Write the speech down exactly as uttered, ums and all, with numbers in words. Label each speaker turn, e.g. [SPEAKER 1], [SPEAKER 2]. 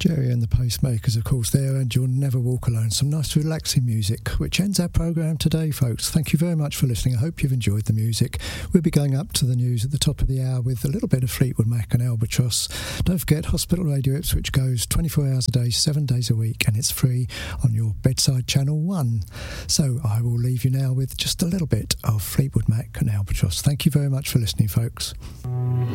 [SPEAKER 1] Jerry and the Pacemakers, of course, there, and You'll Never Walk Alone. Some nice relaxing music, which ends our programme today, folks. Thank you very much for listening. I hope you've enjoyed the music. We'll be going up to the news at the top of the hour with a little bit of Fleetwood Mac and Albatross. Don't forget, Hospital Radio Ipswich goes twenty-four hours a day, seven days a week, and it's free on your bedside channel one. So I will leave you now with just a little bit of Fleetwood Mac and Albatross. Thank you very much for listening, folks.